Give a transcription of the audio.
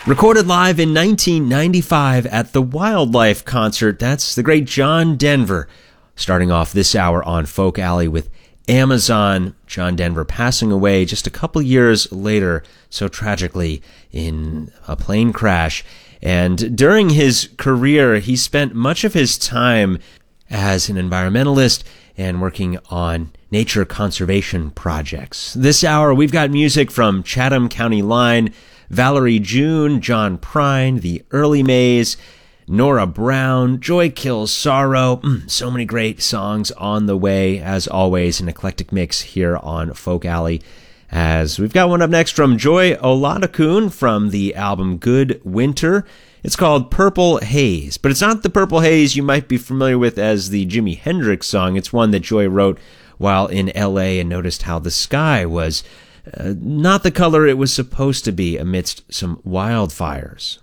Recorded live in 1995 at the Wildlife Concert, that's the great John Denver. Starting off this hour on Folk Alley with Amazon. John Denver passing away just a couple years later, so tragically, in a plane crash. And during his career, he spent much of his time as an environmentalist and working on nature conservation projects. This hour, we've got music from Chatham County Line, Valerie June, John Prine, The Early Mays, Nora Brown, Joy Kills Sorrow. So many great songs on the way. As always, an eclectic mix here on Folk Alley. As we've got one up next from Joy Oladokun from the album Good Winter. It's called Purple Haze, but it's not the Purple Haze you might be familiar with as the Jimi Hendrix song. It's one that Joy wrote while in L.A. and noticed how the sky was not the color it was supposed to be amidst some wildfires.